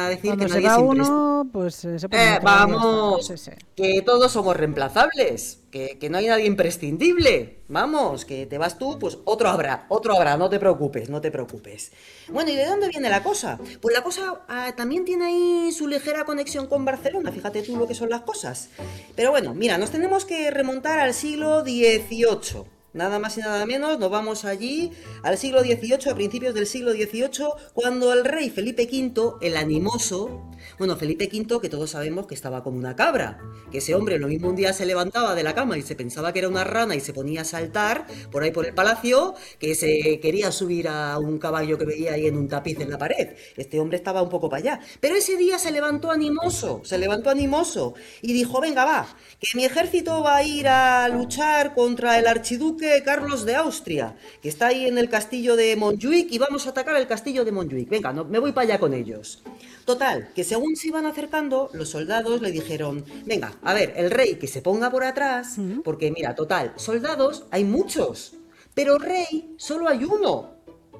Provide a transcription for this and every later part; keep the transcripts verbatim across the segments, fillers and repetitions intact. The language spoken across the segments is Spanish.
decir Cuando que se nadie va es uno, pues eh, se pone Eh, otro, vamos, sí, sí. que todos somos reemplazables, que, que no hay nadie imprescindible. Vamos, que te vas tú, pues otro habrá, otro habrá, no te preocupes, no te preocupes. Bueno, ¿y de dónde viene la cosa? Pues la cosa ah, también tiene ahí su ligera conexión con Barcelona, fíjate tú lo que son las cosas. Pero bueno, mira, nos tenemos que remontar al siglo dieciocho. Nada más y nada menos, nos vamos allí al siglo dieciocho, a principios del siglo dieciocho, cuando el rey Felipe quinto, el animoso, bueno, Felipe quinto, que todos sabemos que estaba como una cabra, que ese hombre lo mismo un día se levantaba de la cama y se pensaba que era una rana y se ponía a saltar por ahí por el palacio, que se quería subir a un caballo que veía ahí en un tapiz en la pared. Este hombre estaba un poco para allá. Pero ese día se levantó animoso, se levantó animoso y dijo, venga, va, que mi ejército va a ir a luchar contra el archiduque Carlos de Austria, que está ahí en el castillo de Montjuic, y vamos a atacar el castillo de Montjuic. Venga, no, me voy para allá con ellos. Total, que según se iban acercando, los soldados le dijeron, venga, a ver, el rey que se ponga por atrás, porque mira, total, soldados hay muchos, pero rey solo hay uno.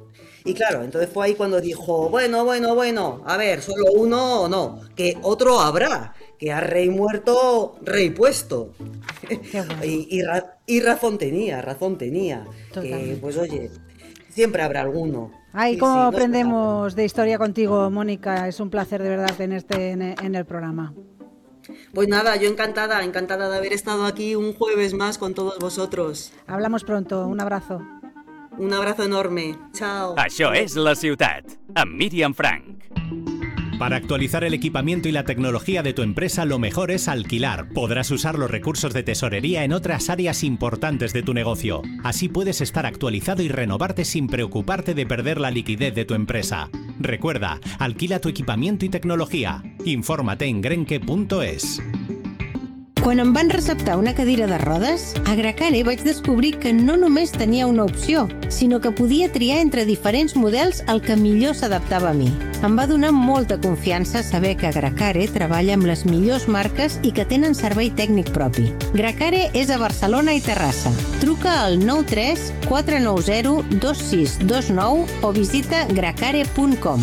Y claro, entonces fue ahí cuando dijo, bueno, bueno, bueno, a ver, solo uno o no, que otro habrá, que a rey muerto, rey puesto. Bueno. y, y, ra y razón tenía, razón tenía. Totalmente. Que pues oye, siempre habrá alguno. Ay, Sí, cómo sí, no aprendemos de historia contigo, Mónica. Es un placer de verdad tenerte en, en el programa. Pues nada, yo encantada, encantada de haber estado aquí un jueves más con todos vosotros. Hablamos pronto, un abrazo. Un abrazo enorme, chao. Això és La Ciutat, amb Míriam Frank. Para actualizar el equipamiento y la tecnología de tu empresa, lo mejor es alquilar. Podrás usar los recursos de tesorería en otras áreas importantes de tu negocio. Así puedes estar actualizado y renovarte sin preocuparte de perder la liquidez de tu empresa. Recuerda, alquila tu equipamiento y tecnología. Infórmate en grenke punto es. Quan em van receptar una cadira de rodes, a Gracare vaig descobrir que no només tenia una opció, sinó que podia triar entre diferents models el que millor s'adaptava a mi. Em va donar molta confiança saber que Gracare treballa amb les millors marques i que tenen servei tècnic propi. Gracare és a Barcelona i Terrassa. Truca al nou tres quatre nou zero dos sis dos nou o visita gracare punt com.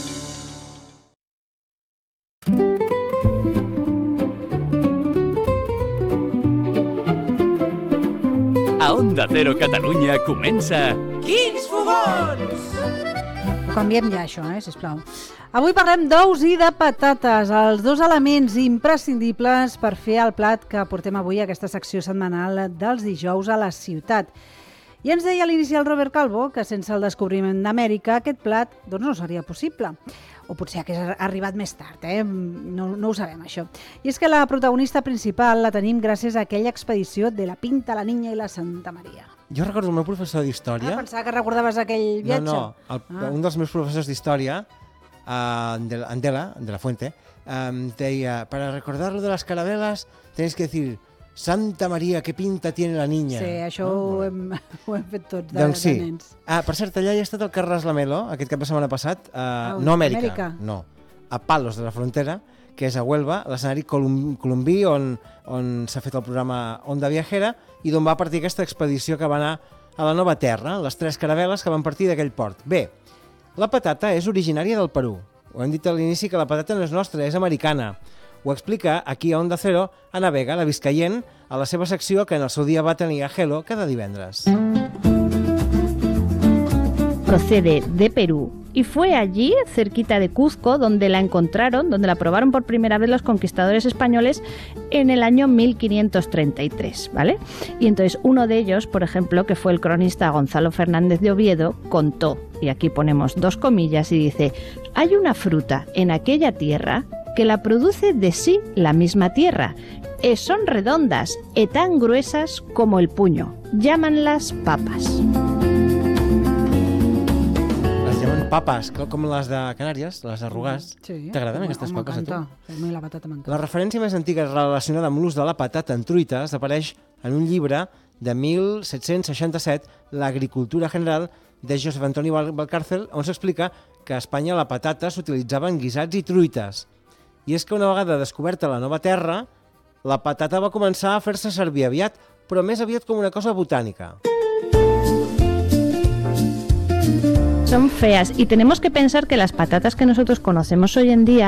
A Onda Cero Catalunya comença... Quins fogons! Ho canviem ja, això, eh, sisplau. Avui parlem d'ous i de patates, els dos elements imprescindibles per fer el plat que portem avui a aquesta secció setmanal dels dijous a la ciutat. I ens deia a l'inici el Robert Calvo que sense el descobriment d'Amèrica aquest plat doncs, no seria possible. O potser hagués arribat més tard, eh? no, no ho sabem, això. I és que la protagonista principal la tenim gràcies a aquella expedició de la Pinta, la Niña i la Santa Maria. Jo recordo el meu professor d'història... Ah, pensava que recordaves aquell viatge. No, no, el, ah. un dels meus professors d'història, uh, Andela, de la Fuente, um, deia, para recordar lo de las carabelas tenéis que decir Santa Maria, que pinta tiene la niña. Sí, això no? ho, hem, ho hem fet tots de, doncs sí. de nens. Ah, per cert, allà hi ha estat el Carles Lamelo, aquest cap de setmana passat, uh, ah, no a Amèrica, Amèrica, no, a Palos de la Frontera, que és a Huelva, l'escenari colum colombí on, on s'ha fet el programa Onda Viajera i d'on va partir aquesta expedició que va anar a la Nova Terra, les tres caravel·les que van partir d'aquell port. Bé, la patata és originària del Perú. Ho hem dit a l'inici que la patata no és nostra, és americana. Ho explica aquí a Onda Cero Ana Vega, la Vizcaient, a la seva secció que en el seu dia va tenir a Hello cada divendres. Procede de Perú y fue allí, cerquita de Cuzco, donde la encontraron, donde la probaron por primera vez los conquistadores españoles en el año mil quinientos treinta y tres, ¿vale? Y entonces uno de ellos, por ejemplo, que fue el cronista Gonzalo Fernández de Oviedo, contó, y aquí ponemos dos comillas y dice, hay una fruta en aquella tierra que la produce de sí la misma tierra. Eh, son redondas y tan gruesas como el puño. Llámanlas papas. Les llamen papas, com les de Canàries, les arrugats. Sí. T'agraden aquestes papes a tu? M'encanta. La patata m'encanta. La referència més antiga relacionada amb l'ús de la patata en truites apareix en un llibre de mil set-cents seixanta-set, L'agricultura general, de Josep Antoni Valcárcel, on s'explica que a Espanya la patata s'utilitzava en guisats i truites. I és que una vegada descoberta la nova terra, la patata va començar a fer-se servir aviat, però més aviat com una cosa botànica. Son feas y tenemos que pensar que las patatas que nosotros conocemos hoy en día